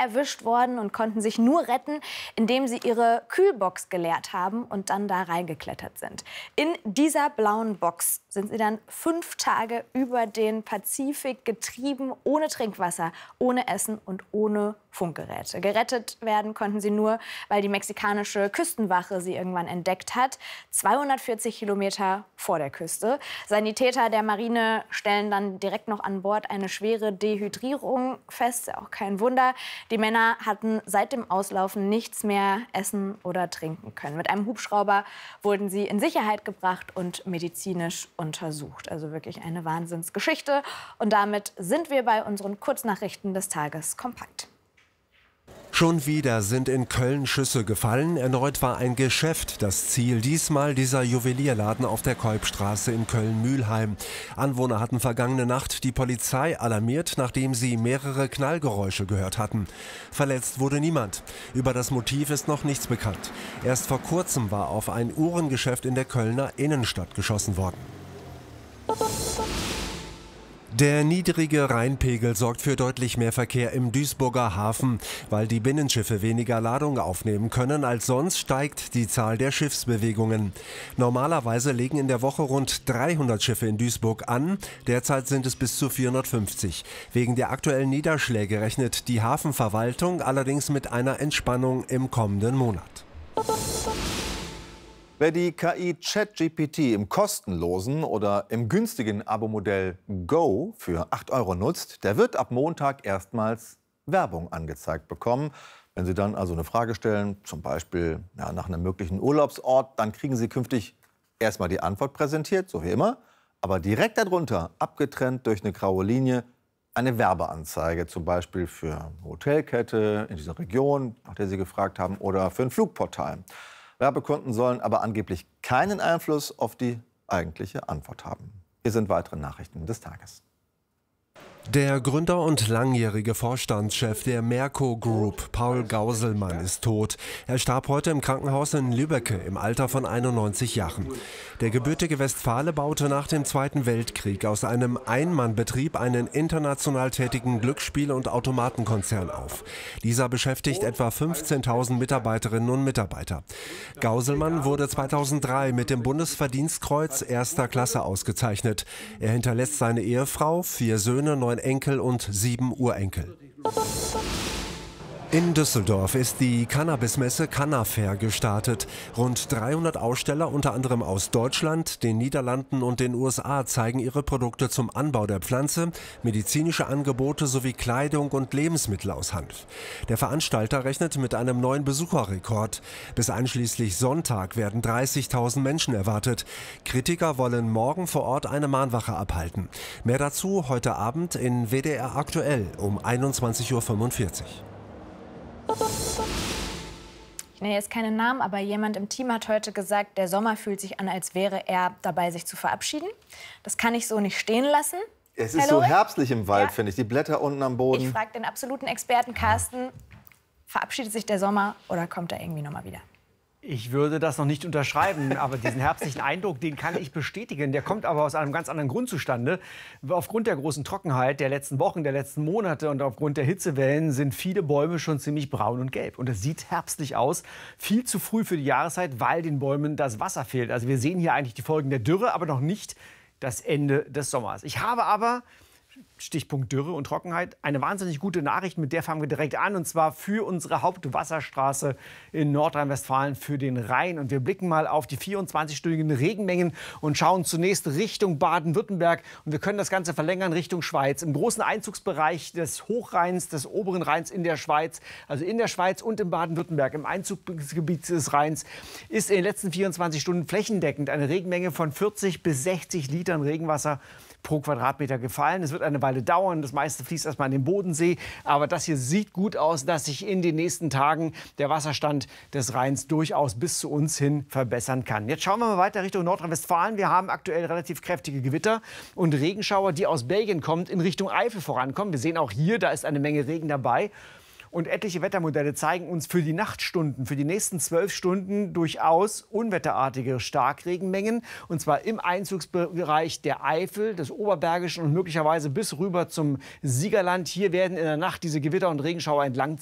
erwischt worden und konnten sich nur retten, indem sie ihre Kühlbox geleert haben und dann da reingeklettert sind. In dieser blauen Box sind sie dann 5 Tage über den Pazifik getrieben, ohne Trinkwasser, ohne Essen und ohne Funkgeräte. Gerettet werden konnten sie nur, weil die mexikanische Küstenwache sie irgendwann entdeckt hat, 240 Kilometer vor der Küste. Sanitäter der Marine stellen dann direkt noch an Bord eine schwere Dehydrierung fest, auch kein Wunder. Die Männer hatten seit dem Auslaufen nichts mehr essen oder trinken können. Mit einem Hubschrauber wurden sie in Sicherheit gebracht und medizinisch untersucht. Also wirklich eine Wahnsinnsgeschichte. Und damit sind wir bei unseren Kurznachrichten des Tages kompakt. Schon wieder sind in Köln Schüsse gefallen. Erneut war ein Geschäft das Ziel. Diesmal dieser Juwelierladen auf der Keupstraße in Köln-Mülheim. Anwohner hatten vergangene Nacht die Polizei alarmiert, nachdem sie mehrere Knallgeräusche gehört hatten. Verletzt wurde niemand. Über das Motiv ist noch nichts bekannt. Erst vor kurzem war auf ein Uhrengeschäft in der Kölner Innenstadt geschossen worden. Der niedrige Rheinpegel sorgt für deutlich mehr Verkehr im Duisburger Hafen. Weil die Binnenschiffe weniger Ladung aufnehmen können als sonst, steigt die Zahl der Schiffsbewegungen. Normalerweise legen in der Woche rund 300 Schiffe in Duisburg an. Derzeit sind es bis zu 450. Wegen der aktuellen Niederschläge rechnet die Hafenverwaltung allerdings mit einer Entspannung im kommenden Monat. Wer die KI ChatGPT im kostenlosen oder im günstigen Abo-Modell Go für 8 € nutzt, der wird ab Montag erstmals Werbung angezeigt bekommen. Wenn Sie dann also eine Frage stellen, zum Beispiel nach einem möglichen Urlaubsort, dann kriegen Sie künftig erstmal die Antwort präsentiert, so wie immer, aber direkt darunter, abgetrennt durch eine graue Linie, eine Werbeanzeige, zum Beispiel für eine Hotelkette in dieser Region, nach der Sie gefragt haben, oder für ein Flugportal. Werbekunden sollen aber angeblich keinen Einfluss auf die eigentliche Antwort haben. Hier sind weitere Nachrichten des Tages. Der Gründer und langjährige Vorstandschef der Merco Group, Paul Gauselmann, ist tot. Er starb heute im Krankenhaus in Lübbecke im Alter von 91 Jahren. Der gebürtige Westfale baute nach dem Zweiten Weltkrieg aus einem Einmannbetrieb einen international tätigen Glücksspiel- und Automatenkonzern auf. Dieser beschäftigt etwa 15.000 Mitarbeiterinnen und Mitarbeiter. Gauselmann wurde 2003 mit dem Bundesverdienstkreuz erster Klasse ausgezeichnet. Er hinterlässt seine Ehefrau, 4 Söhne, 9 Enkel und 7 Urenkel. In Düsseldorf ist die Cannabismesse Cannafair gestartet. Rund 300 Aussteller, unter anderem aus Deutschland, den Niederlanden und den USA, zeigen ihre Produkte zum Anbau der Pflanze, medizinische Angebote sowie Kleidung und Lebensmittel aus Hanf. Der Veranstalter rechnet mit einem neuen Besucherrekord. Bis einschließlich Sonntag werden 30.000 Menschen erwartet. Kritiker wollen morgen vor Ort eine Mahnwache abhalten. Mehr dazu heute Abend in WDR aktuell um 21:45 Uhr. Ich nenne jetzt keinen Namen, aber jemand im Team hat heute gesagt, der Sommer fühlt sich an, als wäre er dabei, sich zu verabschieden. Das kann ich so nicht stehen lassen. Es ist so herbstlich im Wald, finde ich. Die Blätter unten am Boden. Ich frage den absoluten Experten Carsten, verabschiedet sich der Sommer oder kommt er irgendwie noch mal wieder? Ich würde das noch nicht unterschreiben, aber diesen herbstlichen Eindruck, den kann ich bestätigen. Der kommt aber aus einem ganz anderen Grund zustande. Aufgrund der großen Trockenheit der letzten Wochen, der letzten Monate und aufgrund der Hitzewellen sind viele Bäume schon ziemlich braun und gelb. Und es sieht herbstlich aus. Viel zu früh für die Jahreszeit, weil den Bäumen das Wasser fehlt. Also wir sehen hier eigentlich die Folgen der Dürre, aber noch nicht das Ende des Sommers. Ich habe aber, Stichpunkt Dürre und Trockenheit, eine wahnsinnig gute Nachricht, mit der fangen wir direkt an, und zwar für unsere Hauptwasserstraße in Nordrhein-Westfalen, für den Rhein. Und wir blicken mal auf die 24-stündigen Regenmengen und schauen zunächst Richtung Baden-Württemberg. Und wir können das Ganze verlängern Richtung Schweiz. Im großen Einzugsbereich des Hochrheins, des oberen Rheins in der Schweiz, also in der Schweiz und in Baden-Württemberg, im Einzugsgebiet des Rheins, ist in den letzten 24 Stunden flächendeckend eine Regenmenge von 40 bis 60 Litern Regenwasser pro Quadratmeter gefallen. Es wird eine Weile dauern. Das meiste fließt erstmal in den Bodensee. Aber das hier sieht gut aus, dass sich in den nächsten Tagen der Wasserstand des Rheins durchaus bis zu uns hin verbessern kann. Jetzt schauen wir mal weiter Richtung Nordrhein-Westfalen. Wir haben aktuell relativ kräftige Gewitter und Regenschauer, die aus Belgien kommen, in Richtung Eifel vorankommen. Wir sehen auch hier, da ist eine Menge Regen dabei. Und etliche Wettermodelle zeigen uns für die Nachtstunden, für die nächsten 12 Stunden durchaus unwetterartige Starkregenmengen. Und zwar im Einzugsbereich der Eifel, des Oberbergischen und möglicherweise bis rüber zum Siegerland. Hier werden in der Nacht diese Gewitter und Regenschauer entlang